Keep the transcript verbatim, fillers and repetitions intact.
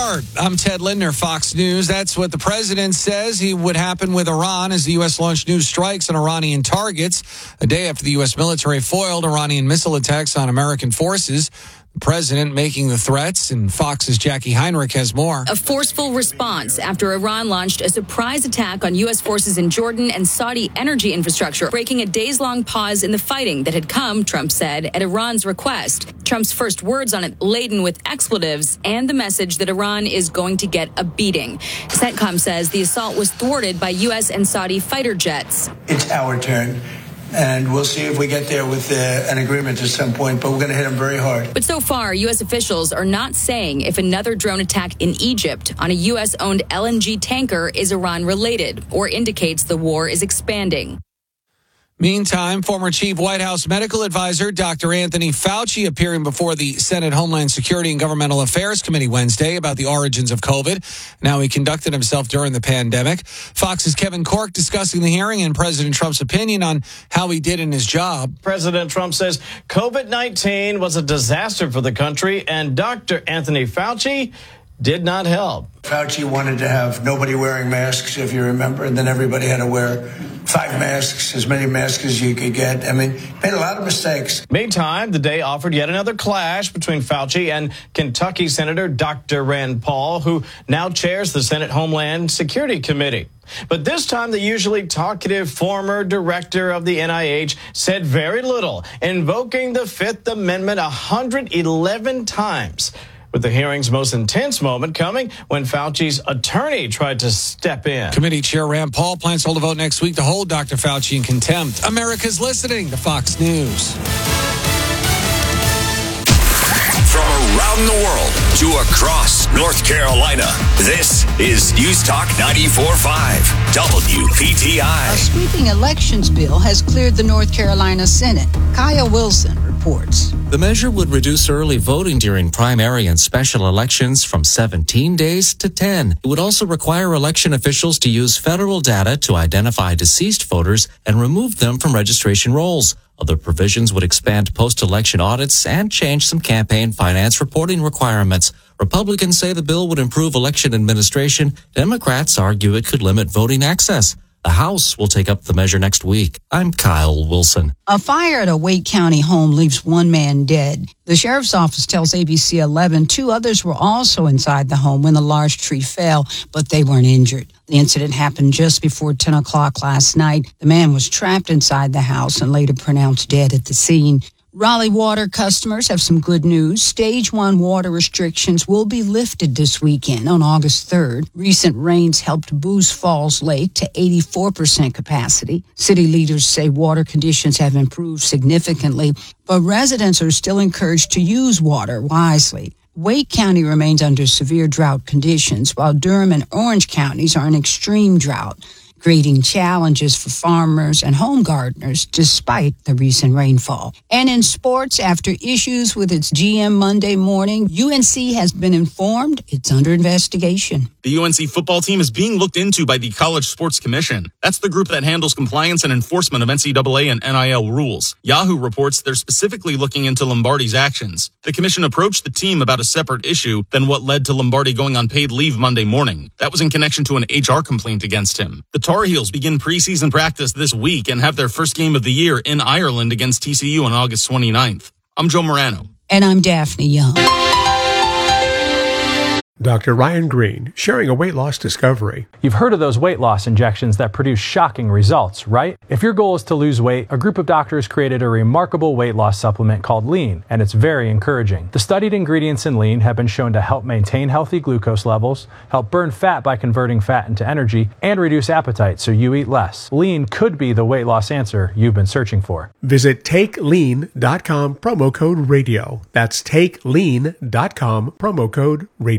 start. I'm Ted Lindner, Fox News. That's what the president says he would happen with Iran as the U S launched new strikes on Iranian targets a day after the U S military foiled Iranian missile attacks on American forces. The president making the threats, and Fox's Jackie Heinrich has more. A forceful response after Iran launched a surprise attack on U S forces in Jordan and Saudi energy infrastructure, breaking a days-long pause in the fighting that had come, Trump said, at Iran's request. Trump's first words on it laden with expletives and the message that Iran is going to get a beating. CENTCOM says the assault was thwarted by U S and Saudi fighter jets. It's our turn. And we'll see if we get there with uh, an agreement at some point, but we're going to hit them very hard. But so far, U S officials are not saying if another drone attack in Egypt on a U S-owned L N G tanker is Iran-related or indicates the war is expanding. Meantime, former chief White House medical advisor Doctor Anthony Fauci appearing before the Senate Homeland Security and Governmental Affairs Committee Wednesday about the origins of COVID and how he conducted himself during the pandemic. Fox's Kevin Corke discussing the hearing and President Trump's opinion on how he did in his job. President Trump says COVID nineteen was a disaster for the country, and Doctor Anthony Fauci did not help. Fauci wanted to have nobody wearing masks, if you remember, and then everybody had to wear five masks, as many masks as you could get. I mean, made a lot of mistakes. Meantime, the day offered yet another clash between Fauci and Kentucky Senator Doctor Rand Paul, who now chairs the Senate Homeland Security Committee. But this time, the usually talkative former director of the N I H said very little, invoking the Fifth Amendment one hundred eleven times. With the hearing's most intense moment coming when Fauci's attorney tried to step in. Committee Chair Rand Paul plans to hold a vote next week to hold Doctor Fauci in contempt. America's listening to Fox News. From around the world to across North Carolina, this is News Talk ninety-four point five, W P T I. A sweeping elections bill has cleared the North Carolina Senate. Kyle Wilson reports. The measure would reduce early voting during primary and special elections from seventeen days to ten. It would also require election officials to use federal data to identify deceased voters and remove them from registration rolls. Other provisions would expand post-election audits and change some campaign finance reporting requirements. Republicans say the bill would improve election administration. Democrats argue it could limit voting access. The House will take up the measure next week. I'm Kyle Wilson. A fire at a Wake County home leaves one man dead. The sheriff's office tells A B C eleven two others were also inside the home when the large tree fell, but they weren't injured. The incident happened just before ten o'clock last night. The man was trapped inside the house and later pronounced dead at the scene. Raleigh Water customers have some good news. Stage one water restrictions will be lifted this weekend on August third. Recent rains helped boost Falls Lake to eighty-four percent capacity. City leaders say water conditions have improved significantly, but residents are still encouraged to use water wisely. Wake County remains under severe drought conditions, while Durham and Orange counties are in extreme drought, creating challenges for farmers and home gardeners despite the recent rainfall. And in sports, after issues with its G M Monday morning, U N C has been informed it's under investigation. The U N C football team is being looked into by the College Sports Commission. That's the group that handles compliance and enforcement of N C double A and N I L rules. Yahoo reports they're specifically looking into Lombardi's actions. The commission approached the team about a separate issue than what led to Lombardi going on paid leave Monday morning. That was in connection to an H R complaint against him. The Tar Heels begin preseason practice this week and have their first game of the year in Ireland against T C U on August twenty-ninth. I'm Joe Morano. And I'm Daphne Young. Doctor Ryan Green, sharing a weight loss discovery. You've heard of those weight loss injections that produce shocking results, right? If your goal is to lose weight, a group of doctors created a remarkable weight loss supplement called Lean, and it's very encouraging. The studied ingredients in Lean have been shown to help maintain healthy glucose levels, help burn fat by converting fat into energy, and reduce appetite so you eat less. Lean could be the weight loss answer you've been searching for. Visit take lean dot com, promo code radio. That's take lean dot com, promo code radio.